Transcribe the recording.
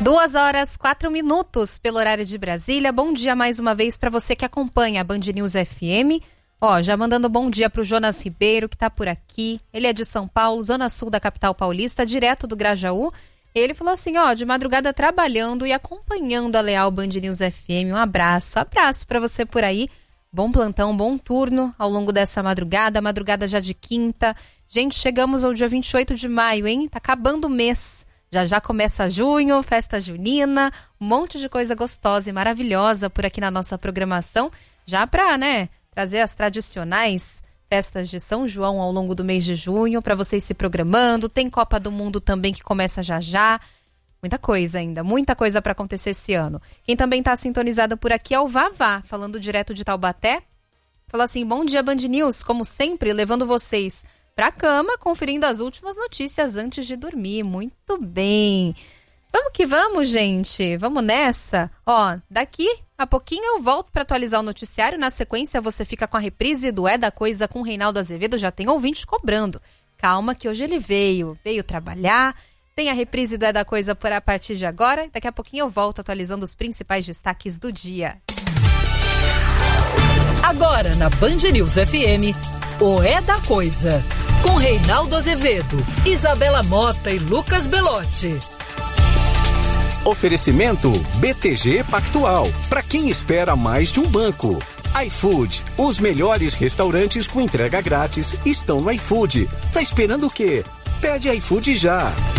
2h04 pelo horário de Brasília. Bom dia mais uma vez para você que acompanha a Band News FM. Já mandando bom dia pro Jonas Ribeiro, que tá por aqui. Ele é de São Paulo, zona sul da capital paulista, direto do Grajaú. Ele falou assim, de madrugada trabalhando e acompanhando a leal Band News FM. Um abraço para você por aí. Bom plantão, bom turno ao longo dessa madrugada já de quinta. Gente, chegamos ao dia 28 de maio, hein? Tá acabando o mês. Já começa junho, festa junina, um monte de coisa gostosa e maravilhosa por aqui na nossa programação, já para, trazer as tradicionais festas de São João ao longo do mês de junho, para vocês se programando. Tem Copa do Mundo também que começa já. Muita coisa ainda, muita coisa para acontecer esse ano. Quem também está sintonizado por aqui é o Vavá, falando direto de Taubaté. Falou assim, bom dia Band News, como sempre, levando vocês pra cama, conferindo as últimas notícias antes de dormir. Muito bem. Vamos que vamos, gente. Vamos nessa. Daqui a pouquinho eu volto para atualizar o noticiário. Na sequência, você fica com a reprise do É da Coisa com o Reinaldo Azevedo. Já tem ouvinte cobrando. Calma que hoje ele veio trabalhar. Tem a reprise do É da Coisa por a partir de agora. Daqui a pouquinho eu volto atualizando os principais destaques do dia. Agora na Band News FM, o É da Coisa, com Reinaldo Azevedo, Isabela Mota e Lucas Belotti. Oferecimento BTG Pactual, para quem espera mais de um banco. iFood, os melhores restaurantes com entrega grátis estão no iFood. Tá esperando o quê? Pede iFood já.